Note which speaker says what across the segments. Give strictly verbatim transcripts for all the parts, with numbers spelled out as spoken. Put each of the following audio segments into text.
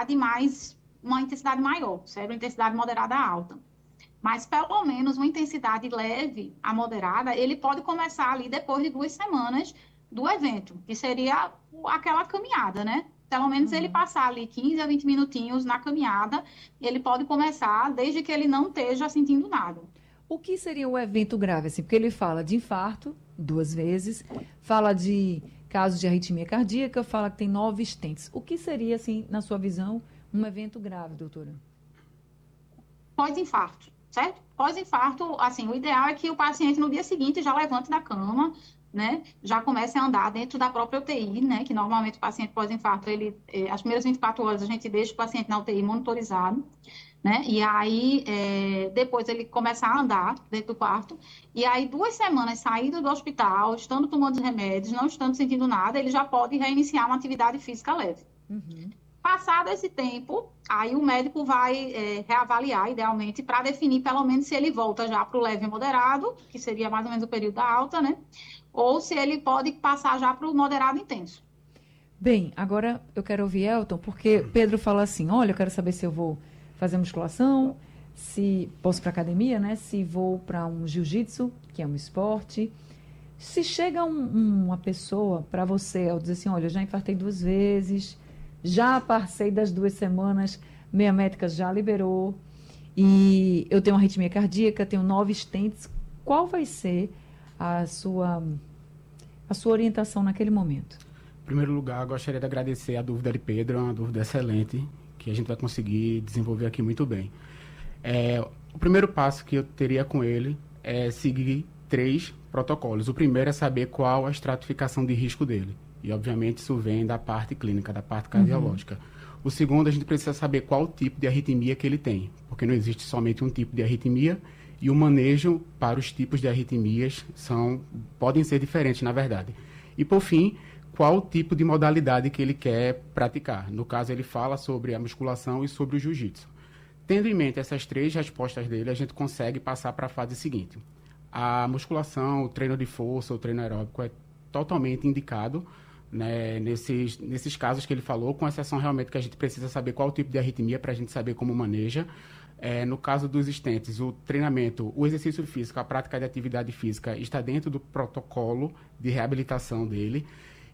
Speaker 1: intensidade mais, uma intensidade maior, certo? Uma intensidade moderada a alta. Mas pelo menos uma intensidade leve a moderada, ele pode começar ali depois de duas semanas do evento, que seria aquela caminhada, né? Pelo menos ele
Speaker 2: Uhum.
Speaker 1: passar ali quinze a vinte minutinhos na caminhada, ele pode começar desde que ele não esteja sentindo nada.
Speaker 2: O que seria um evento grave, assim? Porque ele fala de infarto, duas vezes, fala de casos de arritmia cardíaca, fala que tem nove stents. O que seria, assim, na sua visão, um evento grave, doutora?
Speaker 1: Pós-infarto, certo? Pós-infarto, assim, o ideal é que o paciente no dia seguinte já levante da cama, né? Já comece a andar dentro da própria U T I, né? Que normalmente o paciente pós-infarto, ele, eh, as primeiras vinte e quatro horas a gente deixa o paciente na U T I monitorizado, né? E aí, é, depois ele começa a andar dentro do quarto, e aí duas semanas saindo do hospital, estando tomando os remédios, não estando sentindo nada, ele já pode reiniciar uma atividade física leve.
Speaker 2: Uhum.
Speaker 1: Passado esse tempo, aí o médico vai é, reavaliar, idealmente, para definir pelo menos se ele volta já para o leve e moderado, que seria mais ou menos o período da alta, né? Ou se ele pode passar já para o moderado intenso.
Speaker 2: Bem, agora eu quero ouvir Elton, porque Pedro fala assim: olha, eu quero saber se eu vou fazer musculação, se posso ir para academia, né? Se vou para um jiu-jitsu, que é um esporte. Se chega um- um- uma pessoa para você, ao dizer assim, olha, eu já infartei duas vezes, já passei das duas semanas, minha médica já liberou, e eu tenho uma arritmia cardíaca, tenho nove stents, qual vai ser a sua, a sua orientação naquele momento?
Speaker 3: Em primeiro lugar, gostaria de agradecer a dúvida de Pedro, é uma dúvida excelente, que a gente vai conseguir desenvolver aqui muito bem. É, o primeiro passo que eu teria com ele é seguir três protocolos. O primeiro é saber qual a estratificação de risco dele. E, obviamente, isso vem da parte clínica, da parte cardiológica. O segundo, a gente precisa saber qual tipo de arritmia que ele tem, porque não existe somente um tipo de arritmia e o manejo para os tipos de arritmias são, podem ser diferentes, na verdade. E, por fim, qual o tipo de modalidade que ele quer praticar. No caso, ele fala sobre a musculação e sobre o jiu-jitsu. Tendo em mente essas três respostas dele, a gente consegue passar para a fase seguinte. A musculação, o treino de força, o treino aeróbico é totalmente indicado, né, nesses, nesses casos que ele falou, com exceção realmente que a gente precisa saber qual o tipo de arritmia para a gente saber como maneja. É, no caso dos stents, o treinamento, o exercício físico, a prática de atividade física está dentro do protocolo de reabilitação dele.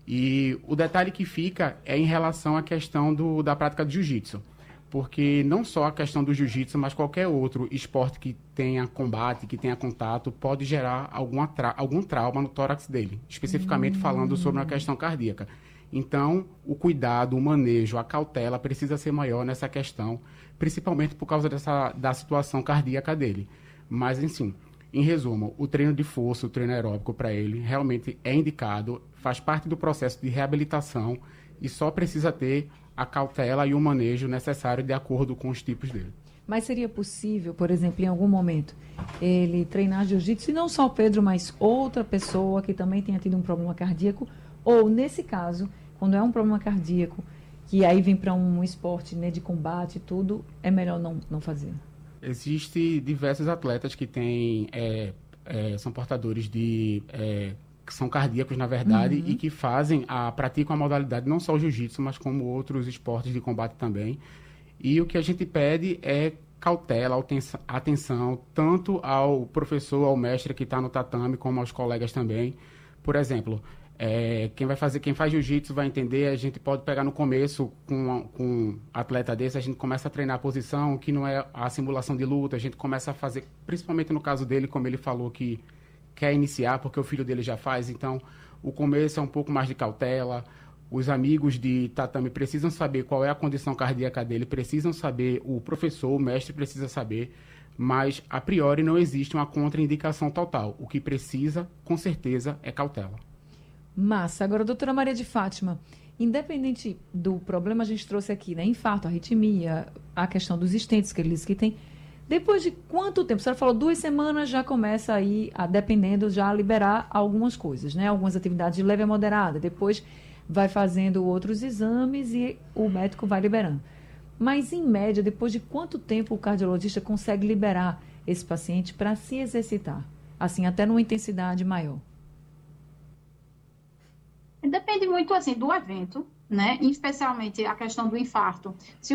Speaker 3: E o detalhe que fica é em relação à questão do, da prática de jiu-jitsu. Porque não só a questão do jiu-jitsu, mas qualquer outro esporte que tenha combate, que tenha contato, pode gerar alguma tra algum trauma no tórax dele, especificamente falando sobre uma questão cardíaca. Então, o cuidado, o manejo, a cautela precisa ser maior nessa questão, principalmente por causa dessa, da situação cardíaca dele. Mas, enfim, em resumo, o treino de força, o treino aeróbico para ele realmente é indicado, faz parte do processo de reabilitação e só precisa ter a cautela e o manejo necessário de acordo com os tipos dele.
Speaker 2: Mas seria possível, por exemplo, em algum momento, ele treinar jiu-jitsu, e não só o Pedro, mas outra pessoa que também tenha tido um problema cardíaco, ou, nesse caso, quando é um problema cardíaco, que aí vem para um esporte, né, de combate e tudo, é melhor não, não fazer?
Speaker 3: Existem diversos atletas que têm, é, é, são portadores de... É, que são cardíacos, na verdade,
Speaker 2: Uhum.
Speaker 3: e que fazem, a, praticam a modalidade não só o jiu-jitsu, mas como outros esportes de combate também. E o que a gente pede é cautela, atenção, atenção tanto ao professor, ao mestre que está no tatame, como aos colegas também. Por exemplo, é, quem vai fazer, quem faz jiu-jitsu vai entender, a gente pode pegar no começo com, com um atleta desse, a gente começa a treinar a posição, que não é a simulação de luta, a gente começa a fazer, principalmente no caso dele, como ele falou que quer iniciar, porque o filho dele já faz, então o começo é um pouco mais de cautela. Os amigos de tatame precisam saber qual é a condição cardíaca dele, precisam saber, o professor, o mestre precisa saber, mas a priori não existe uma contraindicação total. O que precisa, com certeza, é cautela.
Speaker 2: Massa. Agora, doutora Maria de Fátima, independente do problema, a gente trouxe aqui, né? Infarto, arritmia, a questão dos estentes que ele disse que tem. Depois de quanto tempo? A senhora falou duas semanas, já começa aí, a, dependendo, já a liberar algumas coisas, né? Algumas atividades de leve a moderada. Depois vai fazendo outros exames e o médico vai liberando. Mas, em média, depois de quanto tempo o cardiologista consegue liberar esse paciente para se exercitar? Assim, até numa intensidade maior.
Speaker 1: Depende muito, assim, do evento, né? Especialmente a questão do infarto. Se